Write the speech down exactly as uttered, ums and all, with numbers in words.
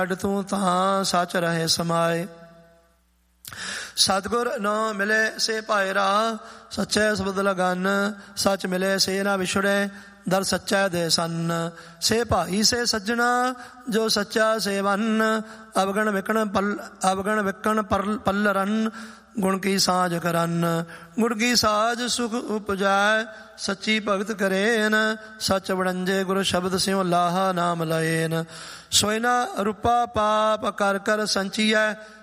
ਤੂੰ ਤਾਂ ਸੱਚ ਰਹੇ ਸਮਾਏ। ਸਤਿਗੁਰ ਨਾ ਮਿਲੇ ਸੇ ਭਾਏ ਰਾਹ, ਸੱਚੇ ਸ਼ਬਦ ਲਗਨ। ਸੱਚ ਮਿਲੇ ਸੇ ਨਾ ਵਿਛੜੇ, ਦਰ ਸੱਚਾ ਦੇ ਸੰਨ। ਸੇ ਭਾਈ ਸੇ ਸੱਜਣਾ, ਜੋ ਸੱਚਾ ਸੇਵਨ। ਅਵਗਣ ਵਿਕਣ ਪਲ ਅਵਗਣ ਵਿਕਣ ਪਲ ਪੱਲਰਨ, ਗੁਣ ਕੀ ਸਾਜ ਕਰਨ। ਗੁਣ ਕੀ ਸਾਜ ਸੁਖ ਉਪਜੈ, ਸੱਚੀ ਭਗਤ ਕਰੇਨ। ਸੱਚ ਵੜੰਜੇ ਗੁਰ ਸ਼ਬਦ ਸਿਉ ਲਾਹਾ ਨਾਮ ਲਏਨ। ਸੋਇਨਾ ਰੂਪਾ ਪਾਪ ਕਰ ਕਰ ਸੰਚੀਐ,